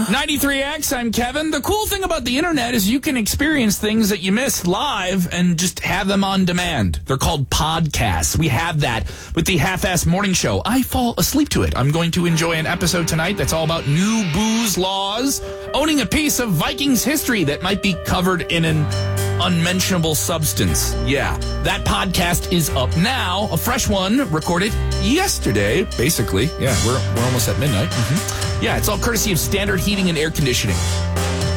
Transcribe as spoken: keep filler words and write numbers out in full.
ninety-three X, I'm Kevin. The cool thing about the internet is you can experience things that you missed live and just have them on demand. They're called podcasts. We have that with the Half-Ass Morning Show. I fall asleep to it. I'm going to enjoy an episode tonight that's all about new booze laws, owning a piece of Vikings history that might be covered in an unmentionable substance. Yeah, that podcast is up now. A fresh one recorded yesterday, basically. Yeah, we're, we're almost at midnight. Mm-hmm. Yeah, it's all courtesy of Standard Heating and Air Conditioning.